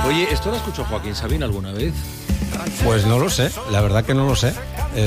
Oye, ¿esto lo escuchó Joaquín Sabina alguna vez? Pues no lo sé, la verdad que no lo sé.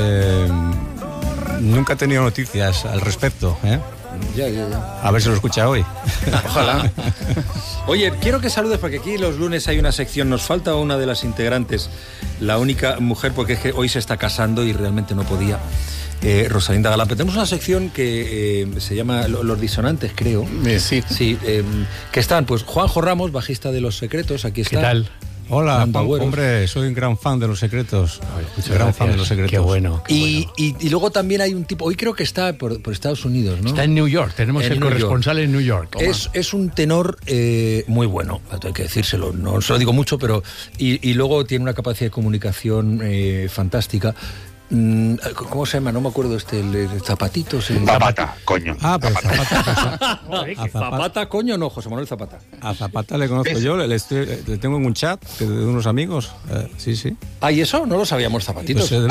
Nunca he tenido noticias al respecto, ¿eh? Ya. A ver si lo escucha hoy. Ojalá. Oye, quiero que saludes porque aquí los lunes hay una sección, nos falta una de las integrantes, la única mujer, porque es que hoy se está casando y realmente no podía, Rosalinda Galán. Pero tenemos una sección que se llama Los Disonantes, creo. Sí. Sí, que están, pues, Juanjo Ramos, bajista de Los Secretos, aquí está. ¿Qué tal? Hola, Nando Agüeros. hombre, soy un gran fan de Los Secretos. Muchas Gran gracias. fan de Los Secretos. Qué bueno. Y luego también hay un tipo, hoy creo que está por Estados Unidos, ¿no? Está en New York, tenemos En el New corresponsal en New York. Es un tenor muy bueno, hay que decírselo, no se lo digo mucho, pero y luego tiene una capacidad de comunicación fantástica. ¿Cómo se llama? No me acuerdo el Zapatitos. Zapata, coño. Ah, pero Zapata. Zapata, coño, no, José Manuel Zapata. A Zapata le conozco yo, le tengo en un chat de unos amigos. Sí. Ah, ¿y eso? No lo sabíamos, Zapatitos. Pues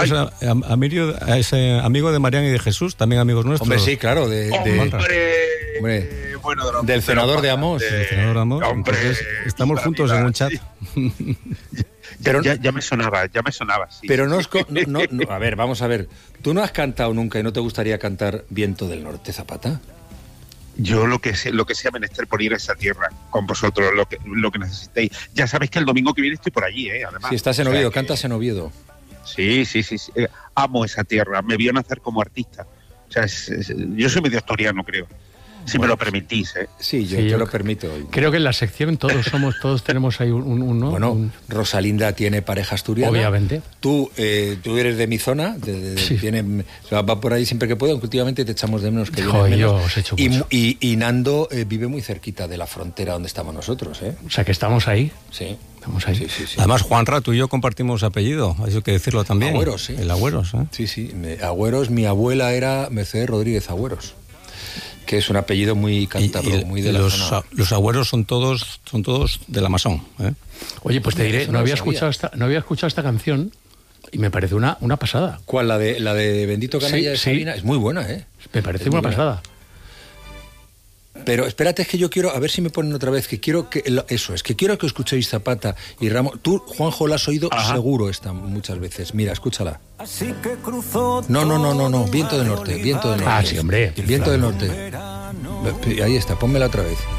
es amigo de Marián y de Jesús, también amigos nuestros. Hombre, sí, claro, Hombre, bueno, del senador de Amos. El senador Amos. Hombre, Entonces, estamos juntos en un chat. Pero ya me sonaba, sí. Pero no, a ver, vamos a ver. ¿Tú no has cantado nunca y no te gustaría cantar Viento del Norte, Zapata? Yo lo que sea menester por ir a esa tierra con vosotros, lo que necesitéis. Ya sabéis que el domingo que viene estoy por allí, además. Si estás en Oviedo, cantas en Oviedo. Sí. Amo esa tierra, me vio nacer como artista. O sea, yo soy medio asturiano, creo. Si me lo permitís, ¿eh? Sí, yo lo permito. Creo que en la sección todos tenemos ahí ¿no? Bueno, Rosalinda tiene pareja asturiana. Obviamente. Tú eres de mi zona, Sí. va por ahí siempre que puedo, aunque últimamente te echamos de menos que Joder, viene menos. yo os echo mucho. Y Nando vive muy cerquita de la frontera donde estamos nosotros, ¿eh? O sea que estamos ahí. Sí. Estamos ahí. Sí. Además, Juanra, tú y yo compartimos apellido, hay que decirlo también. Agüeros, sí. El Agüeros, ¿eh? Sí. Agüeros, mi abuela era Mercedes Rodríguez Agüeros, que es un apellido muy cántabro, muy de la zona. Los Agüeros son todos de la Masón, ¿eh? Oye, pues te diré, Eso no no había lo sabía. escuchado esta canción y me parece una pasada. ¿Cuál? La de Bendito Canalla de Sí. Sabina. Es muy buena, ¿eh? Me parece Es una muy pasada. Pero espérate, es que yo quiero, a ver si me ponen otra vez, que quiero que quiero que escuchéis Zapata y Ramos. Tú, Juanjo, la has oído seguro muchas veces. Mira, escúchala. No, Viento del Norte. Ah, sí, hombre. Viento del Norte. Ahí está, pónmela otra vez.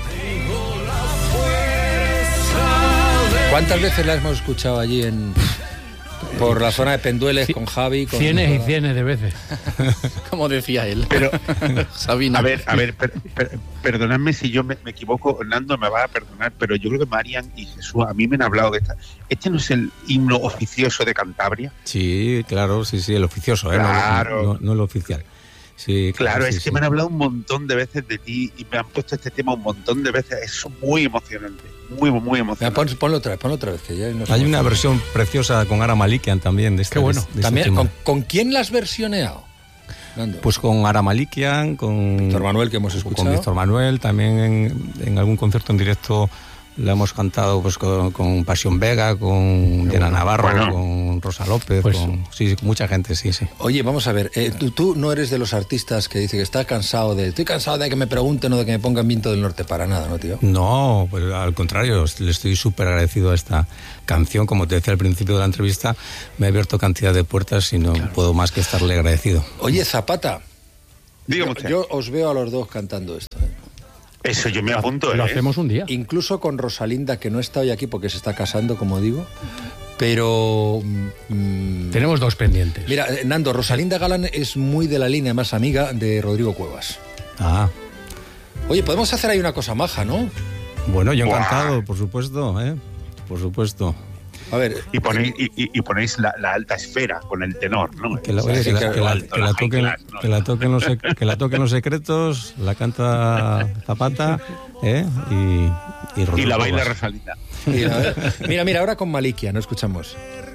¿Cuántas veces la hemos escuchado allí por la zona de Pendueles con Javi? Cienes y cienes de veces. Como decía él. Pero, Sabina. a ver, perdonadme si yo me equivoco, Nando me va a perdonar, pero yo creo que Marian y Jesús a mí me han hablado de esta. ¿Este no es el himno oficioso de Cantabria? Sí, claro, sí, el oficioso, Claro. no el oficial. Sí, Claro, sí, es que me han hablado un montón de veces de ti y me han puesto este tema un montón de veces. Es muy emocionante, muy emocionante. Mira, ponlo otra vez, que ya no sé. Hay una versión preciosa con Ara Malikian también de este. Qué bueno. de este También, tema. ¿con quién la has versioneado, Nando? Pues con Ara Malikian, con Víctor Manuel, que hemos con escuchado. Víctor Manuel, también en algún concierto en directo la hemos cantado pues con Pasión Vega, con Diana Navarro, Bueno. con Rosa López, Pues- con mucha gente, sí. Oye, vamos a ver, tú no eres de los artistas que dice que estoy cansado de que me pregunten o de que me pongan Viento del Norte, para nada, ¿no, tío? No, pues al contrario, le estoy súper agradecido a esta canción. Como te decía al principio de la entrevista, me ha abierto cantidad de puertas y no puedo más que estarle agradecido. Oye, Zapata, Dígame usted. yo os veo a los dos cantando esto, ¿eh? Eso yo me apunto, Lo hacemos un día. Incluso con Rosalinda, que no está hoy aquí porque se está casando, como digo, pero... Tenemos dos pendientes. Mira, Nando, Rosalinda Galán es muy de la línea más amiga de Rodrigo Cuevas. Ah, Oye, podemos hacer ahí una cosa maja, ¿no? bueno, yo Buah. encantado, por supuesto, por supuesto. A ver, Y ponéis la alta esfera con el tenor, ¿no? Que la, O sea, oye, que la alto, toquen, high class, ¿no? que la toquen Los Secretos, la canta Zapata, y Y la baila Cuevas. Rosalinda. mira, ahora con Malikia, no escuchamos.